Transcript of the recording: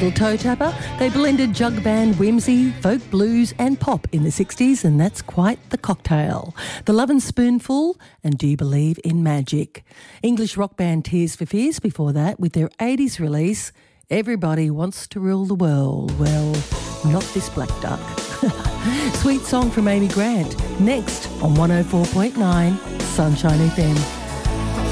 little toe tapper. They blended jug band, whimsy, folk blues and pop in the 60s, and that's quite the cocktail. The Lovin' Spoonful and Do You Believe in Magic? English rock band Tears for Fears before that with their 80s release, Everybody Wants to Rule the World. Well, not this black duck. Sweet song from Amy Grant. Next on 104.9 Sunshine FM.